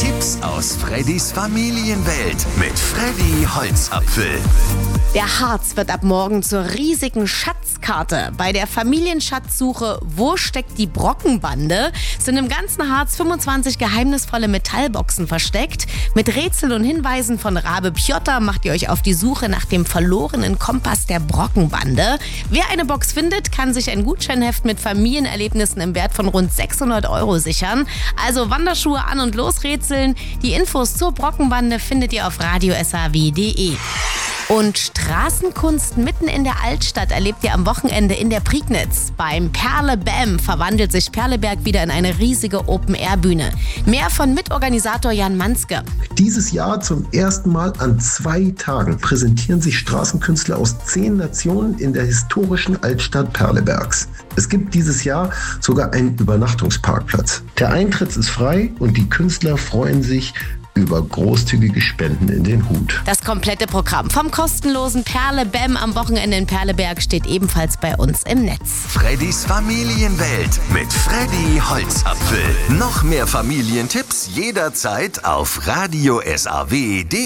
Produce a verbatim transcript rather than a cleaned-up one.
Tipps aus Freddys Familienwelt mit Freddy Holzapfel. Der Harz wird ab morgen zur riesigen Schatzkarte. Bei der Familienschatzsuche Wo steckt die Brockenbande sind im ganzen Harz fünfundzwanzig geheimnisvolle Metallboxen versteckt. Mit Rätseln und Hinweisen von Rabe Pjotta macht ihr euch auf die Suche nach dem verlorenen Kompass der Brockenbande. Wer eine Box findet, kann sich ein Gutscheinheft mit Familienerlebnissen im Wert von rund sechshundert Euro sichern. Also Wanderschuhe an und losrätseln. Die Infos zur Brockenbande findet ihr auf radio s a w punkt d e. Und Straßenkunst mitten in der Altstadt erlebt ihr am Wochenende in der Prignitz. Beim Perle Bam verwandelt sich Perleberg wieder in eine riesige Open-Air-Bühne. Mehr von Mitorganisator Jan Manske. Dieses Jahr zum ersten Mal an zwei Tagen präsentieren sich Straßenkünstler aus zehn Nationen in der historischen Altstadt Perlebergs. Es gibt dieses Jahr sogar einen Übernachtungsparkplatz. Der Eintritt ist frei und die Künstler freuen sich über großzügige Spenden in den Hut. Das komplette Programm vom kostenlosen Perle Bam am Wochenende in Perleberg steht ebenfalls bei uns im Netz. Freddys Familienwelt mit Freddy Holzapfel. Noch mehr Familientipps jederzeit auf radio s a w punkt d e.